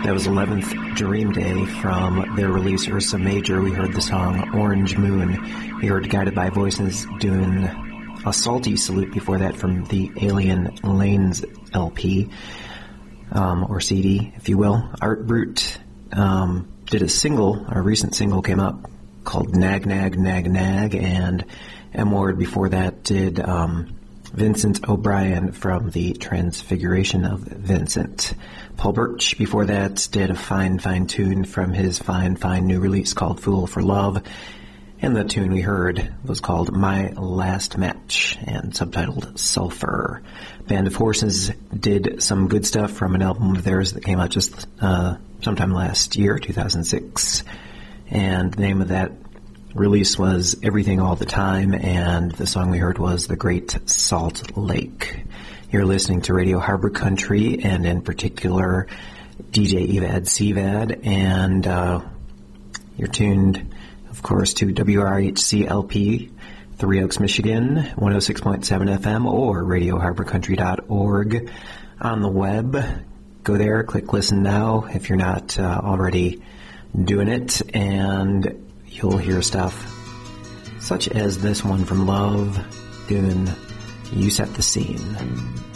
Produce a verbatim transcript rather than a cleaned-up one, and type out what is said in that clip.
That was eleventh Dream Day from their release Ursa Major. We heard the song Orange Moon. We heard Guided by Voices doing a salty salute before that from the Alien Lanes L P, um, or C D, if you will. Art Brut um, did a single, a recent single came up called Nag Nag Nag Nag, and M. Ward before that did um, Vincent O'Brien from the Transfiguration of Vincent. Paul Birch before that did a fine, fine tune from his fine, fine new release called Fool for Love. And the tune we heard was called My Last Match and subtitled Sulfur. Band of Horses did some good stuff from an album of theirs that came out just uh, sometime last year, two thousand six. And the name of that release was Everything All the Time, and the song we heard was The Great Salt Lake. You're listening to Radio Harbor Country, and in particular D J Evad Sevad, and uh, you're tuned, of course, to W R H C L P, Three Oaks, Michigan, one oh six point seven F M, or radio harbor country dot org. On the web, go there, click Listen Now if you're not uh, already doing it, and you'll hear stuff such as this one from Love doing You Set the Scene.